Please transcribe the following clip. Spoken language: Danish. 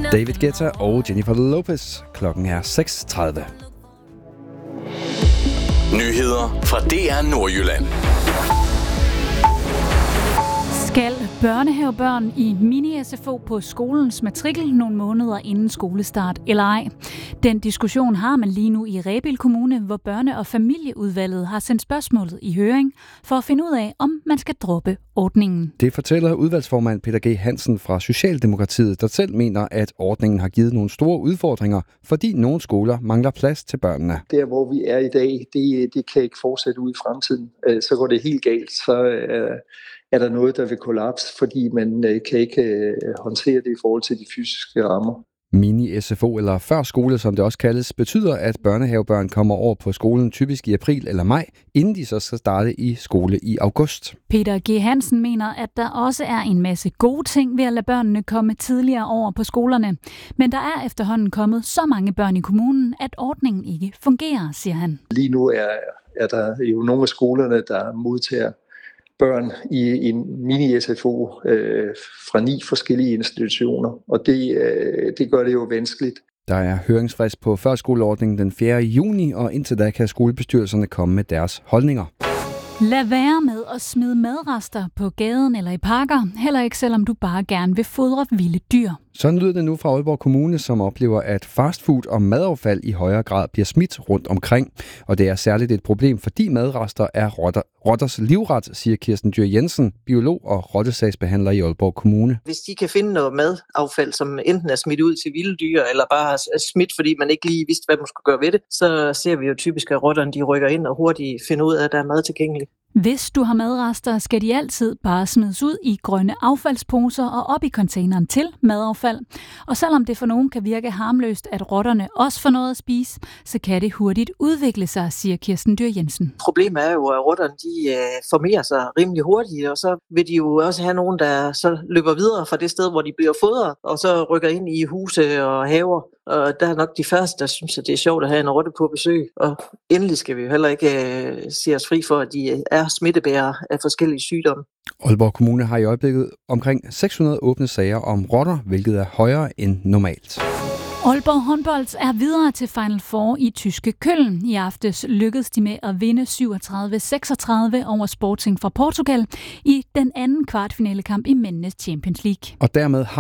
David Guetta og Jennifer Lopez. Klokken er 6:30. Nyheder fra DR Nordjylland. Skal børnehavebørn i mini-SFO på skolens matrikel nogle måneder inden skolestart eller ej? Den diskussion har man lige nu i Rebild Kommune, hvor børne- og familieudvalget har sendt spørgsmålet i høring for at finde ud af, om man skal droppe ordningen. Det fortæller udvalgsformand Peter G. Hansen fra Socialdemokratiet, der selv mener, at ordningen har givet nogle store udfordringer, fordi nogle skoler mangler plads til børnene. Der, hvor vi er i dag, det kan ikke fortsætte ud i fremtiden. Så går det helt galt. Så er der noget, der vil kollapse, fordi man kan ikke håndtere det i forhold til de fysiske rammer. Mini-SFO eller førskole, som det også kaldes, betyder, at børnehavebørn kommer over på skolen typisk i april eller maj, inden de så skal starte i skole i august. Peter G. Hansen mener, at der også er en masse gode ting ved at lade børnene komme tidligere over på skolerne. Men der er efterhånden kommet så mange børn i kommunen, at ordningen ikke fungerer, siger han. Lige nu er der jo nogle af skolerne, der modtager børn i en mini-SFO fra 9 forskellige institutioner, og det gør det jo vanskeligt. Der er høringsfrist på førskoleordningen den 4. juni, og indtil da kan skolebestyrelserne komme med deres holdninger. Lad være med at smide madrester på gaden eller i parker, heller ikke selvom du bare gerne vil fodre vilde dyr. Sådan lyder det nu fra Aalborg Kommune, som oplever, at fastfood og madaffald i højere grad bliver smidt rundt omkring. Og det er særligt et problem, fordi madrester er rotters livret, siger Kirsten Dyhr Jensen, biolog og rottesagsbehandler i Aalborg Kommune. Hvis de kan finde noget madaffald, som enten er smidt ud til vilde dyr, eller bare er smidt, fordi man ikke lige vidste, hvad man skulle gøre ved det, så ser vi jo typisk, at rotterne de rykker ind og hurtigt finder ud af, at der er mad tilgængelig. Hvis du har madrester, skal de altid bare smides ud i grønne affaldsposer og op i containeren til madaffald. Og selvom det for nogen kan virke harmløst, at rotterne også får noget at spise, så kan det hurtigt udvikle sig, siger Kirsten Dyhr Jensen. Problemet er jo, at rotterne de formerer sig rimelig hurtigt, og så vil de jo også have nogen, der så løber videre fra det sted, hvor de bliver fodret, og så rykker ind i huse og haver. Og der er nok de første, der synes, at det er sjovt at have en rotte på besøg. Og endelig skal vi jo heller ikke se os fri for, at de er smittebærere af forskellige sygdomme. Aalborg Kommune har i øjeblikket omkring 600 åbne sager om rotter, hvilket er højere end normalt. Aalborg håndbold er videre til Final Four i tyske Köln. I aftes lykkedes de med at vinde 37-36 over Sporting fra Portugal i den anden kvartfinalekamp i mændenes Champions League. Og dermed